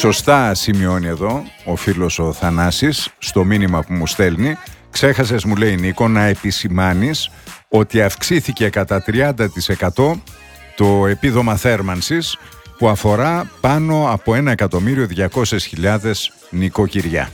Σωστά σημειώνει εδώ ο φίλος ο Θανάσης στο μήνυμα που μου στέλνει. Ξέχασες, μου λέει, Νίκο, να επισημάνεις ότι αυξήθηκε κατά 30% το επίδομα θέρμανσης που αφορά πάνω από 1.200.000 νοικοκυριά.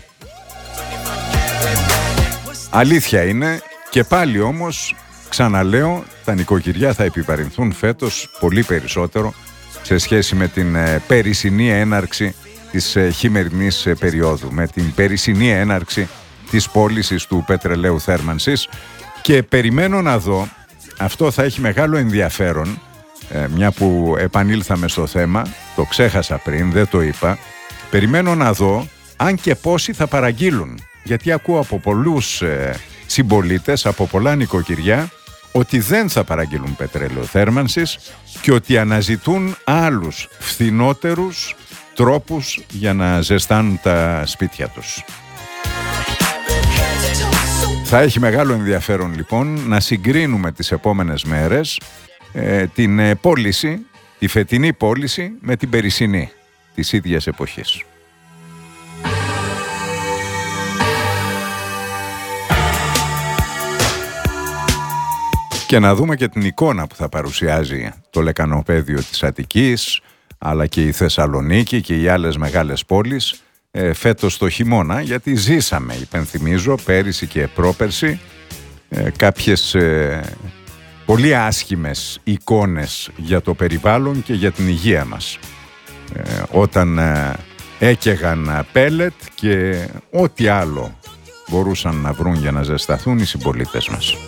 Αλήθεια είναι, και πάλι όμως, ξαναλέω, τα νοικοκυριά θα επιβαρυνθούν φέτος πολύ περισσότερο σε σχέση με την περσινή έναρξη της χειμερινής περίοδου, με την περσινή έναρξη της πώλησης του πετρελαίου θέρμανσης, και περιμένω να δω, αυτό θα έχει μεγάλο ενδιαφέρον, μια που επανήλθαμε στο θέμα, το ξέχασα πριν, δεν το είπα, περιμένω να δω αν και πόσοι θα παραγγείλουν, γιατί ακούω από πολλούς συμπολίτες, από πολλά νοικοκυριά, ότι δεν θα παραγγείλουν πετρέλαιο θέρμανσης και ότι αναζητούν άλλους φθηνότερους τρόπους για να ζεστάνουν τα σπίτια τους. Θα έχει μεγάλο ενδιαφέρον λοιπόν να συγκρίνουμε τις επόμενες μέρες την πώληση, τη φετινή πώληση με την περσινή της ίδιας εποχής. Και να δούμε και την εικόνα που θα παρουσιάζει το λεκανοπέδιο της Αττικής, αλλά και η Θεσσαλονίκη και οι άλλες μεγάλες πόλεις φέτος το χειμώνα, γιατί ζήσαμε, υπενθυμίζω, πέρυσι και πρόπερσι κάποιες πολύ άσχημες εικόνες για το περιβάλλον και για την υγεία μας, όταν έκαιγαν πέλετ και ό,τι άλλο μπορούσαν να βρουν για να ζεσταθούν οι συμπολίτες μας.